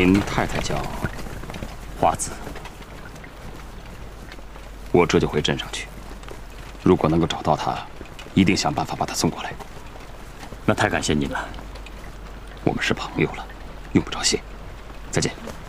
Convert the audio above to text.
您太太叫花子，我这就回镇上去。如果能够找到她，一定想办法把她送过来。 那太感谢您了。 我们是朋友了，用不着谢。再见。